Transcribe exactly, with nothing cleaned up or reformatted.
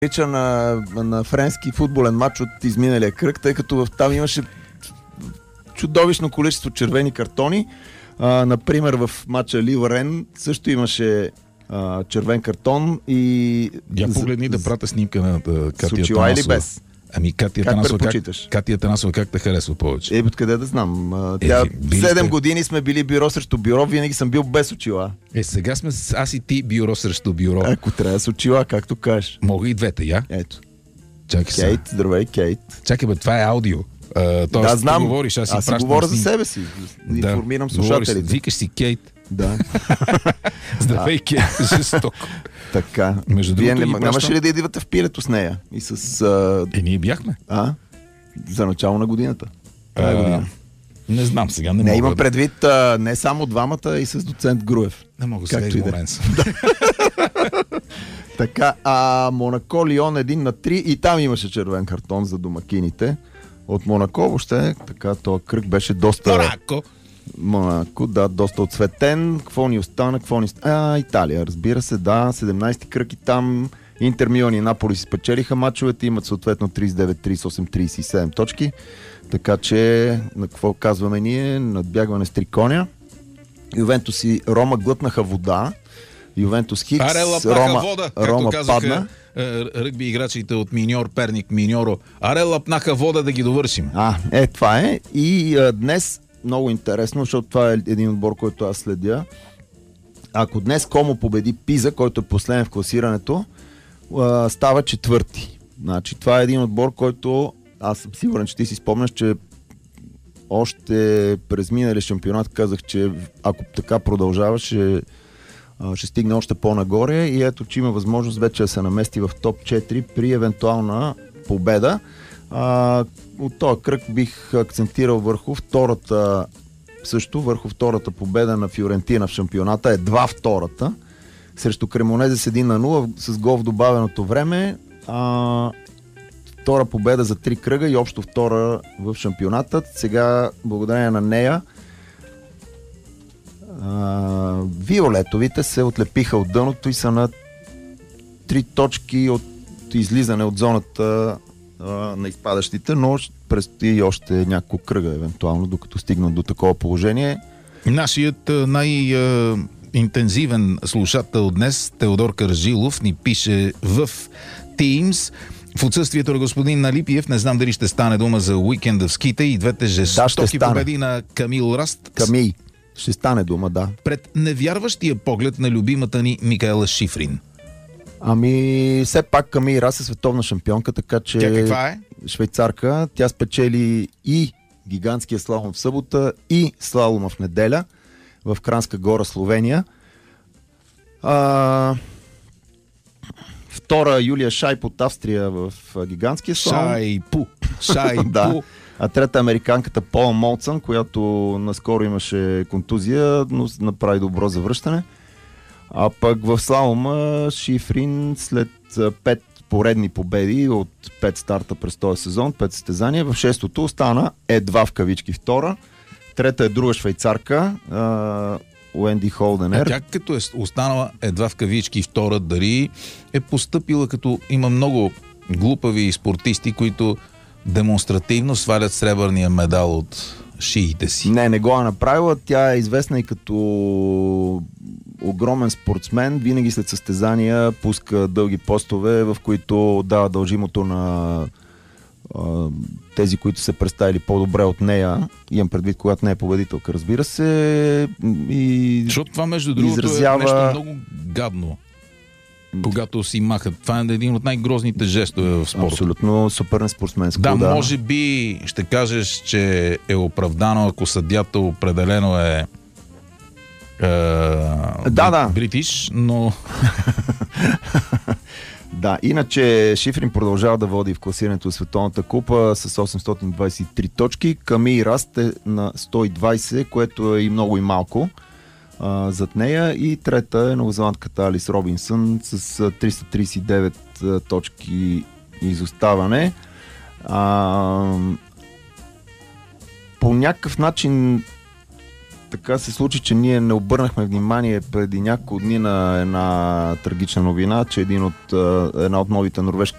прилича на, на френски футболен матч от изминалия кръг, тъй като там имаше чудовищно количество червени картони. А, например, в матча Лил-Рен също имаше а, червен картон и... Я погледни да пратя снимка на Катя С очила или без? Ами Катя Танасова, как, Катя Танасова как те харесва повече? Е, откъде да знам. Тя е, седем сте... години сме били бюро срещу бюро, винаги съм бил без очила. Е, сега сме аз и ти бюро срещу бюро. Ако трябва с очила, както кажеш. Мога и двете, я? Ето. Чакай Кейт, са. Здравей, Кейт. Чакай, бе, това е аудио. А, да, знам. Говориш, аз, аз си говоря за себе си. Да, да информирам слушателите. Викаш си Кейт. Да. Здравей, Кейт. Жестоко. Така. Между Вие другото, не, нямаше ли да идвате в пилето с нея? И с... А... Е, ние бяхме. А? За начало на годината. А, година. Не знам сега. Не, не мога имам да... предвид а, не само двамата, и с доцент Груев. Не мога сега и момент. Така, а Монако Лион един на три и там имаше червен картон за домакините. От Монако въобще, така, този кръг беше доста... Монако! Монако, да, доста отцветен. Какво ни остана? Какво ни... А, Италия, разбира се, да. седемнайсети кръг и там Интер Милан и Наполи си спечелиха мачовете, имат съответно трийсет и девет, трийсет и осем, трийсет и седем точки. Така че, на какво казваме ние? Надбягване с три коня. Ювентус и Рома глътнаха вода. Ювентус Хикс, Аре, Рома, вода, Рома казаха, падна. Ръгби играчите от Миньор, Перник, Миньоро. Аре, лапнаха вода да ги довършим. А, е, това е. И а, днес, много интересно, защото това е един отбор, който аз следя. Ако днес Комо победи Пиза, който е последен в класирането, а, става четвърти. Значи, това е един отбор, който аз съм сигурен, че ти си спомняш, че още през миналия шампионат казах, че ако така продължава, ще, ще стигне още по-нагоре и ето, че има възможност вече да се намести в топ четири при евентуална победа. А, от този кръг бих акцентирал върху втората, също върху втората победа на Фиорентина в шампионата, едва втората, срещу Кремонезе с един на нула с гол в добавеното време. А, втора победа за три кръга и общо втора в шампионата. Сега, благодарение на нея, а, виолетовите се отлепиха от дъното и са на три точки от излизане от зоната а, на изпадащите, но предстои още няколко кръга, евентуално, докато стигнат до такова положение. Нашият най-интензивен слушател днес, Теодор Каржилов, ни пише в Teams: в отсъствието на господин Налипиев, не знам дали ще стане дума за уикенда в ските и двете жестоки да, победи на Камил Раст. Камий. Ще стане дума, да. Пред невярващия поглед на любимата ни Микаела Шифрин. Ами, все пак Камий Раст е световна шампионка, така че... Тя каква е? Швейцарка. Тя спечели и гигантския слалом в събота, и слалома в неделя в Кранска гора, Словения. А... Втора Юлия Шайп от Австрия в гигантския слалом. Шайпу. Шайпу. Да. А трета американката Пола Молцън, която наскоро имаше контузия, но направи добро завръщане. А пък в слалома Шифрин след пет поредни победи от пет старта през този сезон, пет състезания, в шестото остана едва в кавички втора. Трета е друга швейцарка, Уенди Холденер. А тя като е останала едва в кавички втора, дали е постъпила, като има много глупави спортисти, които демонстративно свалят сребърния медал от шиите си? Не, не го е направила. Тя е известна и като огромен спортсмен. Винаги след състезания пуска дълги постове, в които дава дължимото на а, тези, които се представили по-добре от нея. Имам предвид, когато не е победителка, разбира се. И защото това, между другото, изразява... е нещо много гадно. Когато си махат. Това е един от най-грозните жестове в спорта. Абсолютно супер спортсменско. Да, да, може би ще кажеш, че е оправдано, ако съдията определено е, е да, да. бритиш, но... Да, иначе Шифрин продължава да води в класирането на Световната купа с осемстотин двайсет и три точки. Камий Раст е на сто и двайсет, което е и много и малко а, зад нея. И трета е новозеландката Алис Робинсън с триста трийсет и девет а, точки изоставане. А, по някакъв начин така се случи, че ние не обърнахме внимание преди няколко дни на една трагична новина, че един от, една от новите норвежки